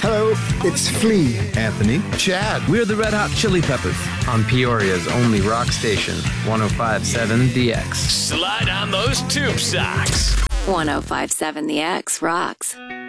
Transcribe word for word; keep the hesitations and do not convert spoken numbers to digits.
Hello, it's Flea. Anthony. Chad. We're the Red Hot Chili Peppers on Peoria's only rock station, one oh five point seven The X. Slide on those tube socks. one oh five point seven The X rocks.